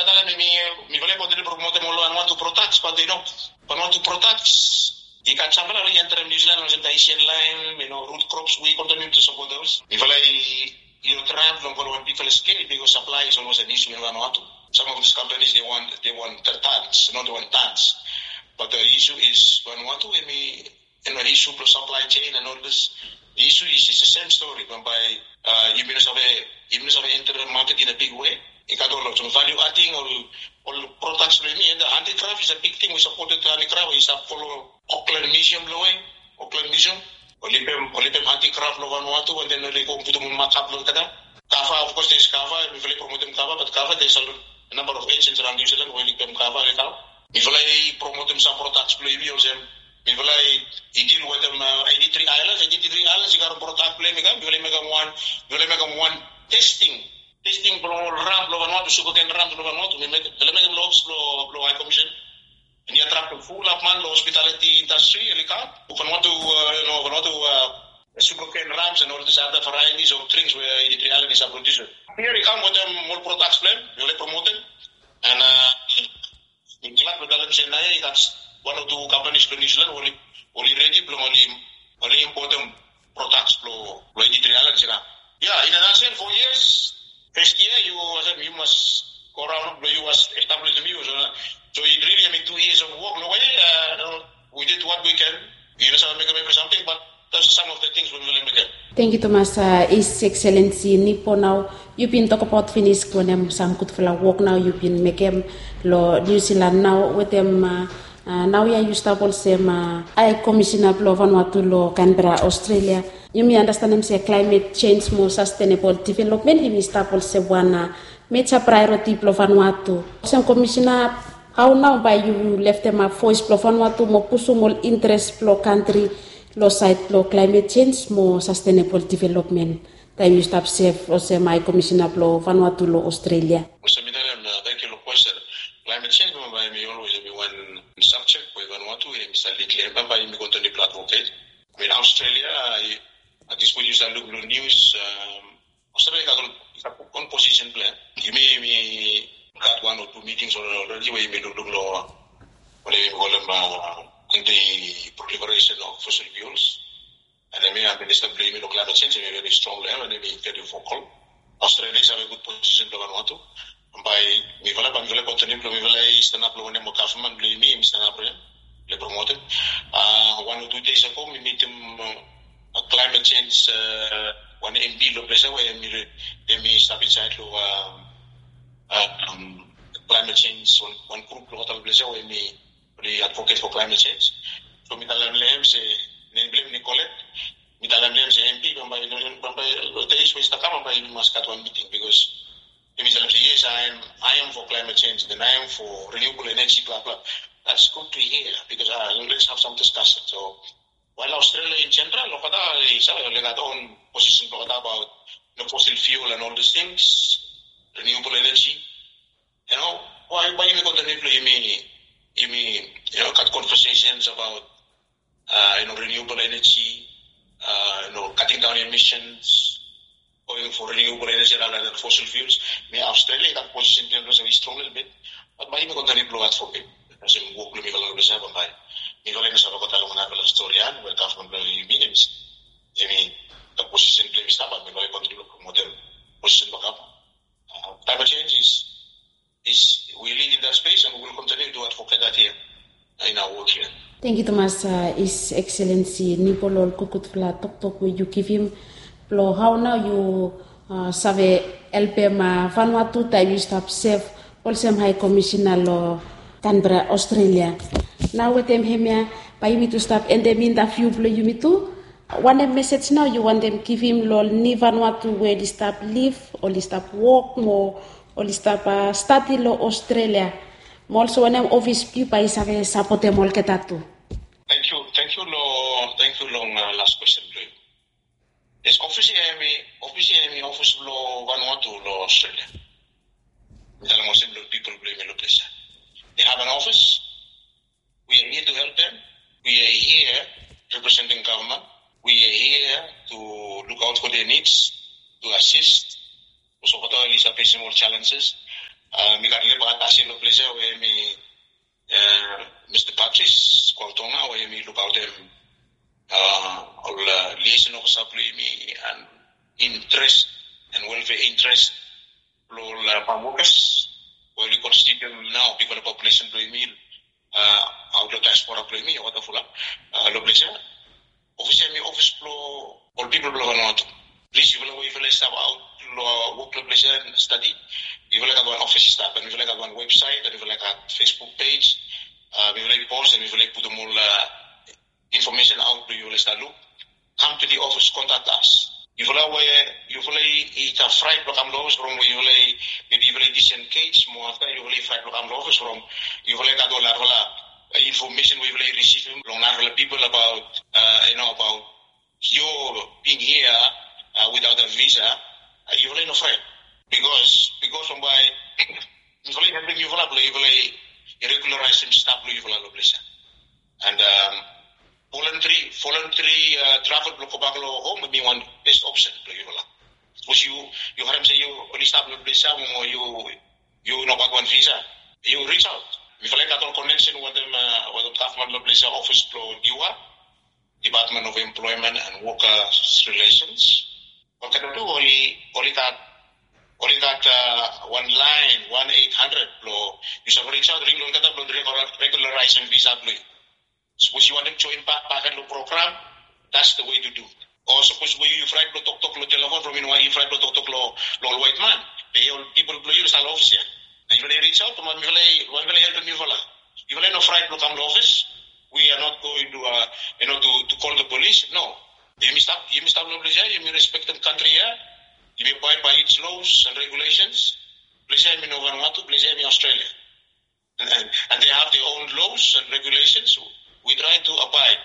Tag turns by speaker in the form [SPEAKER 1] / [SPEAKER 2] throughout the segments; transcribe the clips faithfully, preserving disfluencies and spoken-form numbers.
[SPEAKER 1] tala mi mi vole poder promote molo Vanuatu protect, but you know, Vanuatu protect. You can sample only enter New Zealand as a Asian line, you know, root crops. We continue to support those. If I, you know, travel when people escape because supply is always an issue in Vanuatu. Some of these companies they want they want tons, not they want tons. But the issue is Vanuatu, and we, and the issue of supply chain and all this. The issue is it's the same story. When by uh, even if we even if we enter the market in a big way, it got all of some value adding or all products. And the handicraft is a big thing. We supported the handicraft. We support follow Auckland Museum blowing Auckland Museum. Olipem olipem handicraft lo Vanuatu, and then we go to the markup lo kada. Kava, of course, there's Kava. We will promote them Kava, but Kava there's a number of agents around New Zealand who will them Kava. We will promote them some products. We will them. We will deal with them eighty-three islands. eighty-three islands. You got a product play. We will make them one. We will make them one testing. Testing blow ramp blow Vanuatu. Sugarcane ramp blow Vanuatu. We make. We will make them low blow blow high commission. And you attract the full of man hospitality industry. You can. Vanuatu, you know, Vanuatu sugarcane ramps and all these other varieties of drinks where eighty-three islands are produced. Here we come with them more products plan. We will promote them. And uh, in club with them, that's one of the companies in New Zealand only only ready to only only import them products for eighty-three islands. Yeah, in a nutshell, for years, first year you you must go around, you must establish the views. So it really, I mean, two years of work. No way, uh, we did what we can. We just have to make something, but that's some of the things we will make.
[SPEAKER 2] Thank you, Thomas. Uh, His Excellency Nipo now. You've been talking about Finnish when them some good for work now. You've been making lo New Zealand now with them. Uh, Uh, now yeah, you start also uh, I commissioner of Vanuatu lo Canberra, Australia. You may understand them say climate change more sustainable development. You start also one uh, major priority of Vanuatu. Some commissioner, how now by you left them a voice of Vanuatu more pursue more interest lo country lo side lo climate change more sustainable development. Time you start safe also my commissioner of Vanuatu lo Australia.
[SPEAKER 1] Thank you for question. Climate change by me always be one subject with Vanuatu and Mister Little by me going to the platform. I mean Australia, I, at this point you start looking at news. Um, Australia got a composition plan. You may me got one or two meetings already where you may look lower. What they call them uh, in the proliferation of fossil fuels. And I may have minister blaming on climate change in a very strong level and they may get vocal. Australia have a good position to Vanuatu. By mi vale pa mi vale continue mi vale stand up lo ne mo government le mi stand up le promote uh one or two days ago we meet him uh, climate change uh, one M P lo place where mi mi stop inside lo uh, um climate change one, one group lo hotel place where mi re advocate for climate change so mi talam lem se ne blame Nicolette mi talam lem se M P by by lo days we sta kama by must cut one meeting because yes, I am. I am for climate change, and I am for renewable energy. Blah blah. That's good to hear because uh, let's have some discussion. So, while Australia in general, look at that, is got own position about the fossil fuel and all these things, renewable energy. You know, why why you continue to you mean you mean you know cut conversations about uh, you know renewable energy, uh, you know cutting down emissions. Going for renewable energy rather than fossil fuels. May Australia that position is very strong a little bit, but may go to blow out for it. As in work with me along the seven by Nicola Sabacota Longa story and where government really means. I mean the position is up and we continue to promote them position back up. Climate change is is we lead in that space and we will continue to advocate that here in our work here.
[SPEAKER 2] Thank you, Thomas. Uh, His Excellency Nipolol Kukutfla Tok Tok, will you give him Plo, how now you uh, save L P M Vanuatu time you stop safe also High Commissioner lo Canberra, Australia. Now with them here by me to stop and them in the few blow you me too. One message now you want them give him lo ni Vanuatu where they stop live or they stop walk more or they stop uh, study lo Australia. Also when them office people is have support them all ketatu.
[SPEAKER 1] Thank you, thank you lo, thank you long uh, last question please. Yes, office emi office emi office lo Vanuatu lo Australia. Tell most people blame lo place. They have an office. We are here to help them. We are here representing government. We are here to look out for their needs, to assist. Also, what are these facing more challenges? mi kat le ba ta sin lo place we mi Mister Patrice Kwaltonga we mi look out them uh all liaison of supply me and interest and welfare interest lo la pamokas we li constitute now people the population to me uh out of diaspora to me what fula lo place office mi office pro all people lo not please you will we will start out lo work lo place study you will have one office staff and you will have one website and you will have Facebook page uh we will post and we will put more uh, information out to you will start look come to the office contact us you will where you will eat a fried program loaves from you will maybe you will decent case more after you will fried program loaves from you will get dollar information we will receive from other people about uh you know about you being here uh, without a visa uh, you will not afraid because because from why you will have you will you will irregularized staff you will have and um voluntary voluntary uh, travel block back home would be one best option to you will because you you have say you only stop the place or you you know about one visa you reach out if like at all connection with them uh, with the government place office pro D W A Department of Employment and Workers Relations what can do only only that only that uh, one line one eight hundred blow you should reach out ring on that blow regularization visa blow suppose you want them to impact back and program that's the way to do or suppose we you fried blow talk talk lo telephone from you know you fried blow talk talk lo lo white man they all people blow you start office here and you will reach out to one will one will help you voila you will no fried blow come to office we are not going to uh, you know to to call the police no you must stop you must stop no pleasure you must respect the country here you may abide by its laws and regulations. Please me in Vanuatu, please me in Australia. And, and, and they have their own laws and regulations. We try to abide.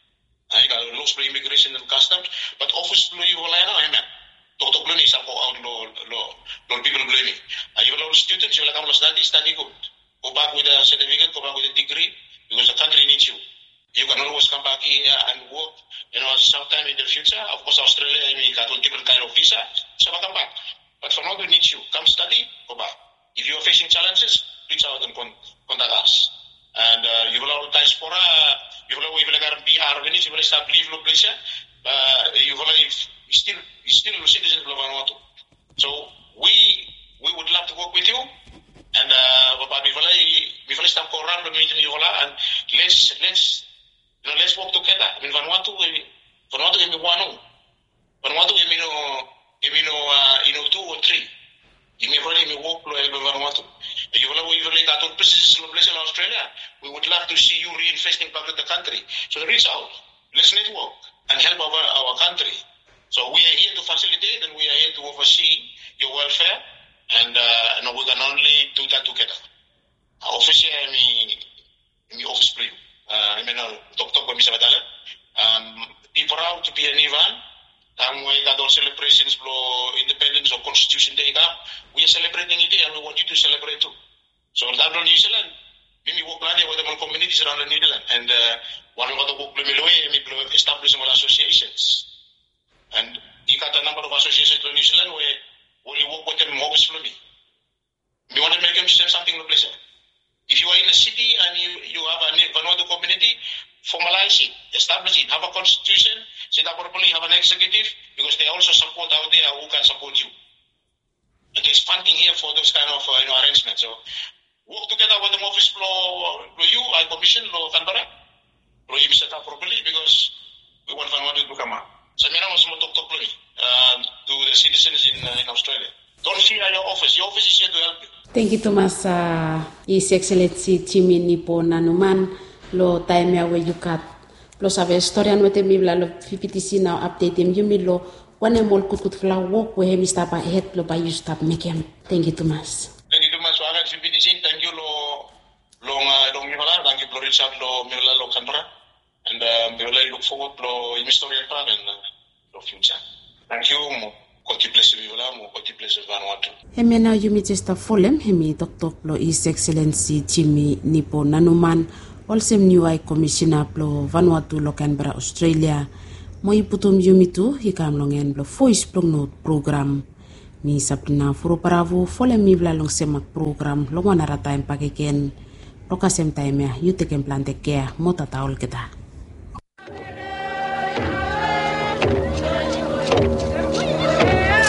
[SPEAKER 1] I got laws for immigration and customs, but office blue you will know, I mean. Doctor Blue is out law, law, law people blaming. You will all students, you will come to study, study good. Go back with a certificate, go back with a degree, because the country needs you. You can always come back here and work, you know, sometime in the future. Of course, Australia, I mean, got a different kind of visa, so I come back. But for now, we need you. Come study, go back. If you are facing challenges, reach out and con- contact us. And uh, you will all diaspora, you will always be our organization, you will start leave no place, uh, you will still, still citizens of Vanuatu. So we, we would love to work with you. And uh, we will, we will start around the meeting, and let's, let's, you know, let's work together. I mean, Vanuatu, Vanuatu is one. Vanuatu is no, you know, uh, you know, two or three. You may really me work with Vanuatu. You will, you will like that places in Australia. We would love to see you reinvesting back in the country. So reach out. Let's network and help our our country. So we are here to facilitate and we are here to oversee your welfare. And uh, no, we can only do that together. Uh, officially, I mean, in the office for you. Uh, I mean, uh, Doctor Kwame Sabatala. Um, be proud to be an Ivan. And we got all celebrations for Independence or Constitution Day. We are celebrating it and we want you to celebrate too. So that on New Zealand, we work with the communities around the New Zealand. And uh, one of the work we establishing associations. And you got a number of associations in New Zealand where we work with them obviously. We want to make them send something to place. If you are in a city and you, you have a Vanuatu community, formalize it, establish it, have a constitution, set up properly, have an executive, because they also support out there who can support you. And there's funding here for those kind of uh, you know, arrangements. So work together with the office law, you, I commission law Canberra, law you set up properly because we want Vanuatu to come out. So I was more talk to the citizens in, uh, in Australia. Don't fear your office. Your office is here to help you.
[SPEAKER 2] Thank you, Thomas. Uh, His Excellency Jimmy Nipo Nanuman lo time ya we yukat. Lo sabe historia no te mibla lo P P T C now update him yumi lo wane mol kut kut fla walk we hemi stapa het lo ba you stop mekem. Thank you, Thomas.
[SPEAKER 1] Thank you, Thomas. Wa P P T C thank you lo lo lo mibla thank you lo Richard lo mibla lo Canberra and uh, we will look forward lo historian plan and uh, lo future. Thank you.
[SPEAKER 2] Hemi na yumi testa folem hemi Doctor Plo His Excellency Jimmy Nipo Nanuman also new High Commissioner Plo Vanuatu lo Canberra Australia mo iputum yumi tu hikam longen lo voice plong note program ni Sabrina furu paravu fole mi vlalong semak program lo wana rata em pakeken loka sem time ya yute kem plante kea mota taul kita